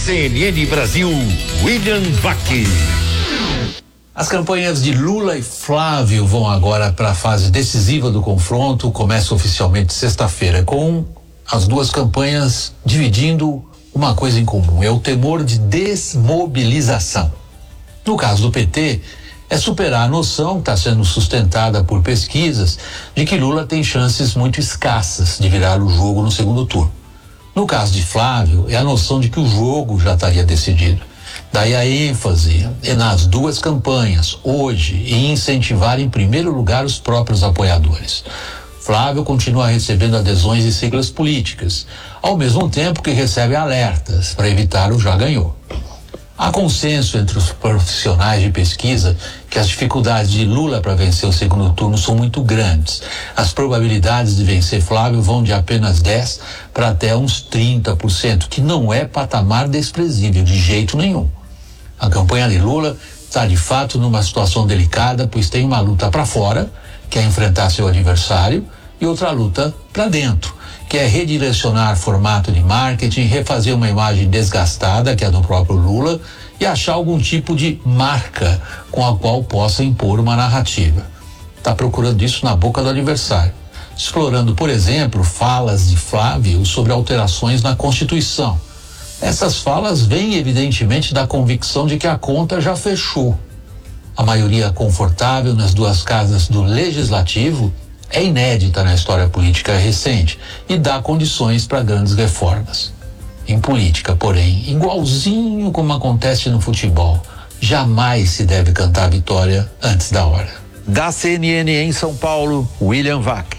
CNN Brasil, William Vac. As campanhas de Lula e Flávio vão agora para a fase decisiva do confronto. Começa oficialmente sexta-feira, com as duas campanhas dividindo uma coisa em comum: é o temor de desmobilização. No caso do PT, é superar a noção que está sendo sustentada por pesquisas de que Lula tem chances muito escassas de virar o jogo no segundo turno. No caso de Flávio, é a noção de que o jogo já estaria decidido. Daí a ênfase é nas duas campanhas, hoje, em incentivar em primeiro lugar os próprios apoiadores. Flávio continua recebendo adesões de siglas políticas, ao mesmo tempo que recebe alertas para evitar o já ganhou. Há consenso entre os profissionais de pesquisa que as dificuldades de Lula para vencer o segundo turno são muito grandes. As probabilidades de vencer Flávio vão de apenas 10% para até uns 30%, que não é patamar desprezível de jeito nenhum. A campanha de Lula está de fato numa situação delicada, pois tem uma luta para fora, que é enfrentar seu adversário, e outra luta para dentro, que é redirecionar formato de marketing, refazer uma imagem desgastada, que é do próprio Lula, e achar algum tipo de marca com a qual possa impor uma narrativa. Está procurando isso na boca do adversário, explorando, por exemplo, falas de Flávio sobre alterações na Constituição. Essas falas vêm, evidentemente, da convicção de que a conta já fechou. A maioria confortável nas duas casas do Legislativo é inédita na história política recente e dá condições para grandes reformas. Em política, porém, igualzinho como acontece no futebol, jamais se deve cantar a vitória antes da hora. Da CNN em São Paulo, William Vac.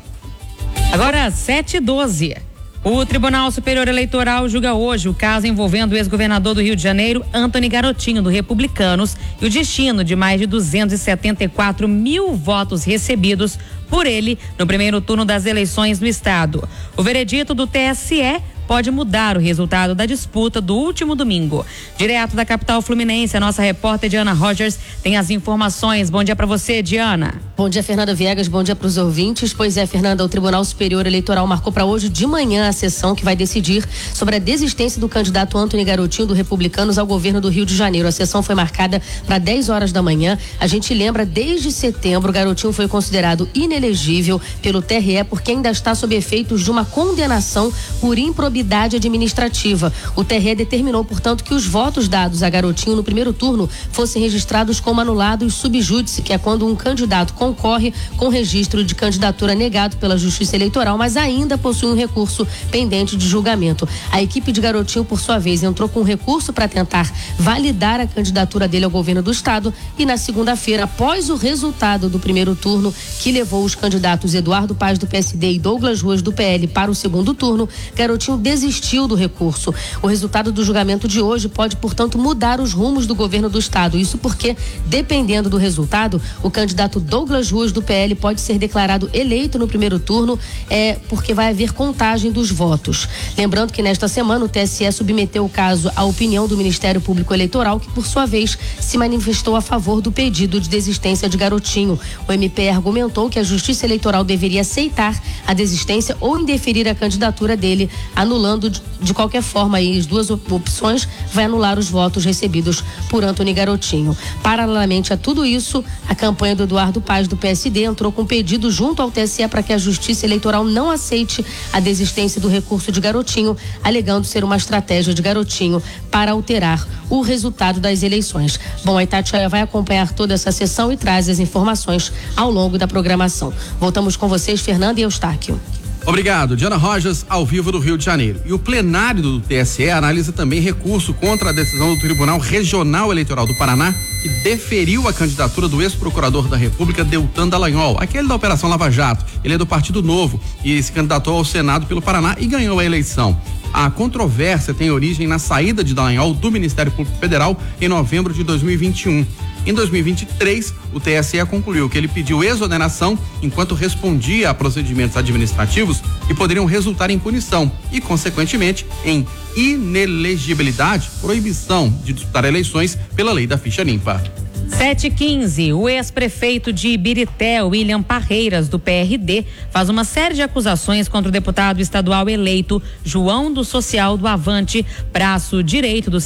Agora 7h12. O Tribunal Superior Eleitoral julga hoje o caso envolvendo o ex-governador do Rio de Janeiro, Antony Garotinho, do Republicanos, e o destino de mais de 274 mil votos recebidos por ele no primeiro turno das eleições no estado. O veredito do TSE pode mudar o resultado da disputa do último domingo. Direto da capital fluminense, a nossa repórter Diana Rogers tem as informações. Bom dia para você, Diana. Bom dia, Fernanda Viegas. Bom dia para os ouvintes. Pois é, Fernanda, o Tribunal Superior Eleitoral marcou para hoje de manhã a sessão que vai decidir sobre a desistência do candidato Antony Garotinho, do Republicanos, ao governo do Rio de Janeiro. A sessão foi marcada para 10 horas da manhã. A gente lembra, desde setembro, Garotinho foi considerado inelegível pelo TRE porque ainda está sob efeitos de uma condenação por improbidade administrativa. O TRE determinou, portanto, que os votos dados a Garotinho no primeiro turno fossem registrados como anulados sub júdice, que é quando um candidato concorre com registro de candidatura negado pela Justiça Eleitoral, mas ainda possui um recurso pendente de julgamento. A equipe de Garotinho, por sua vez, entrou com um recurso para tentar validar a candidatura dele ao governo do estado e na segunda-feira, após o resultado do primeiro turno, que levou os candidatos Eduardo Paz, do PSD, e Douglas Ruas, do PL, para o segundo turno, Garotinho desistiu do recurso. O resultado do julgamento de hoje pode, portanto, mudar os rumos do governo do estado. Isso porque, dependendo do resultado, o candidato Douglas Ruas, do PL, pode ser declarado eleito no primeiro turno, porque vai haver contagem dos votos. Lembrando que nesta semana o TSE submeteu o caso à opinião do Ministério Público Eleitoral, que, por sua vez, se manifestou a favor do pedido de desistência de Garotinho. O MP argumentou que a Justiça Eleitoral deveria aceitar a desistência ou indeferir a candidatura dele, anulando de qualquer forma aí as duas opções, vai anular os votos recebidos por Antony Garotinho. Paralelamente a tudo isso, a campanha do Eduardo Paz, do PSD, entrou com pedido junto ao TSE para que a Justiça Eleitoral não aceite a desistência do recurso de Garotinho, alegando ser uma estratégia de Garotinho para alterar o resultado das eleições. Bom, a Itatiaia vai acompanhar toda essa sessão e traz as informações ao longo da programação. Voltamos com vocês, Fernanda e Eustáquio. Obrigado. Diana Rogers, ao vivo do Rio de Janeiro. E o plenário do TSE analisa também recurso contra a decisão do Tribunal Regional Eleitoral do Paraná, que deferiu a candidatura do ex-procurador da República, Deltan Dallagnol, aquele da Operação Lava Jato. Ele é do Partido Novo e se candidatou ao Senado pelo Paraná e ganhou a eleição. A controvérsia tem origem na saída de Dallagnol do Ministério Público Federal em novembro de 2021. Em 2023, o TSE concluiu que ele pediu exoneração enquanto respondia a procedimentos administrativos que poderiam resultar em punição e, consequentemente, em inelegibilidade, proibição de disputar eleições pela lei da ficha limpa. 7h15, o ex-prefeito de Ibirité, William Parreiras, do PRD, faz uma série de acusações contra o deputado estadual eleito João do Social do Avante, braço direito do